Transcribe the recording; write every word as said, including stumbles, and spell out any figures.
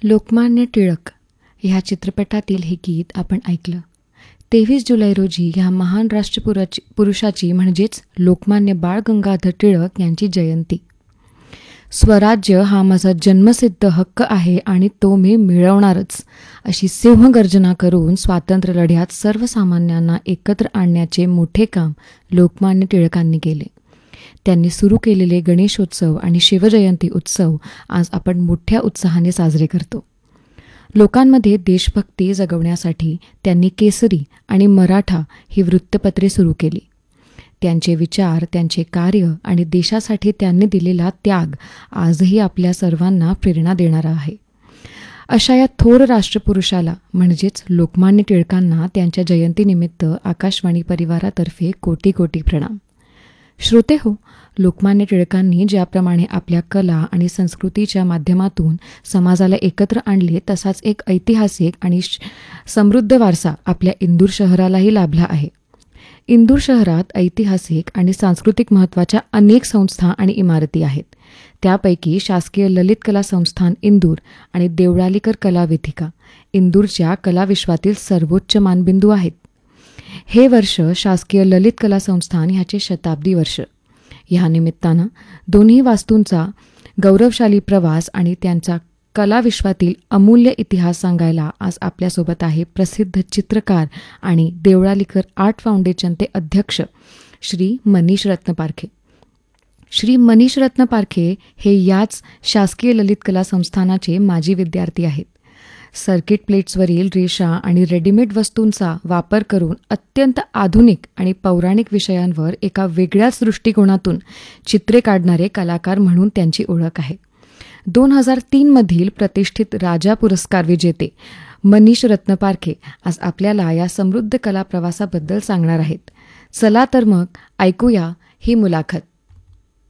लोकमान्य टिळक ह्या चित्रपटातील हे गीत आपण ऐकलं. तेवीस जुलै रोजी ह्या महान राष्ट्रपुराची पुरुषाची म्हणजेच लोकमान्य बाळ गंगाधर टिळक यांची जयंती. स्वराज्य हा माझा जन्मसिद्ध हक्क आहे आणि तो मी मिळवणारच, अशी सिंहगर्जना करून स्वातंत्र्य लढ्यात सर्वसामान्यांना एकत्र आणण्याचे मोठे काम लोकमान्य टिळकांनी केले. त्यांनी सुरू केलेले गणेशोत्सव आणि शिवजयंती उत्सव आज आपण मोठ्या उत्साहाने साजरे करतो. लोकांमध्ये देशभक्ती जगवण्यासाठी त्यांनी केसरी आणि मराठा ही वृत्तपत्रे सुरू केली. त्यांचे विचार, त्यांचे कार्य आणि देशासाठी त्यांनी दिलेला त्याग आजही आपल्या सर्वांना प्रेरणा देणारा आहे. अशा या थोर राष्ट्रपुरुषाला म्हणजेच लोकमान्य टिळकांना त्यांच्या जयंतीनिमित्त आकाशवाणी परिवारातर्फे कोटी कोटी प्रणाम. श्रोते हो, लोकमान्य टिळकांनी ज्याप्रमाणे आपल्या कला आणि संस्कृतीच्या माध्यमातून समाजाला एकत्र आणले, तसाच एक ऐतिहासिक आणि समृद्ध वारसा आपल्या इंदूर शहरालाही लाभला आहे. इंदूर शहरात ऐतिहासिक आणि सांस्कृतिक महत्त्वाच्या अनेक संस्था आणि इमारती आहेत. त्यापैकी शासकीय ललित कला संस्थान इंदूर आणि देवळालीकर कला वेदिका इंदूरच्या कलाविश्वातील सर्वोच्च मानबिंदू आहेत. हे वर्ष शासकीय ललित कला संस्थान ह्याचे शताब्दी वर्ष. ह्या निमित्तानं दोन्ही वास्तूंचा गौरवशाली प्रवास आणि त्यांचा कलाविश्वातील अमूल्य इतिहास सांगायला आज आपल्यासोबत आहे प्रसिद्ध चित्रकार आणि देवळालीकर आर्ट फाउंडेशनचे अध्यक्ष श्री मनीष रत्न पारखे. श्री मनीष रत्न पारखे हे याच शासकीय ललित कला संस्थानाचे माजी विद्यार्थी आहेत. सर्किट प्लेट्सवरील रेषा आणि रेडीमेड वस्तूंचा वापर करून अत्यंत आधुनिक आणि पौराणिक विषयांवर एका वेगळ्याच दृष्टिकोनातून चित्रे काढणारे कलाकार म्हणून त्यांची ओळख आहे. दोन हजार तीनमधील प्रतिष्ठित राजा पुरस्कार विजेते मनीष रत्न पारखे आज आपल्याला या समृद्ध कला प्रवासाबद्दल सांगणार आहेत. चला तर मग ऐकूया ही मुलाखत.